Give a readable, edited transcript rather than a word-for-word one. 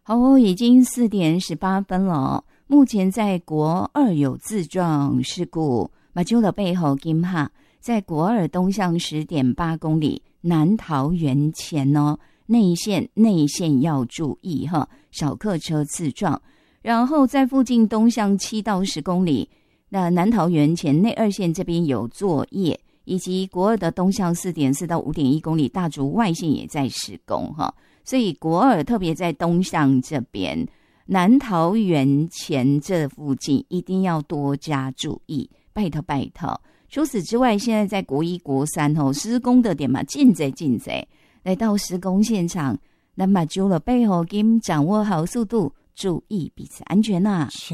好，已经4点18分了。目前在国2有自撞事故，马丘的背后金哈，在国2东向10.8公里南桃园前哦，内线要注意哈，小客车自撞。然后在附近东向7到10公里，那南桃园前内2线这边有作业，以及国2的东向4.4到5.1公里，大竹外线也在施工哈。所以国2特别在东向这边南桃园前这附近一定要多加注意，拜托拜托。除此之外，现在在国1国3施工的点嘛，进贼来到施工现场，那么就了背后跟掌握好速度，注意彼此安全啊。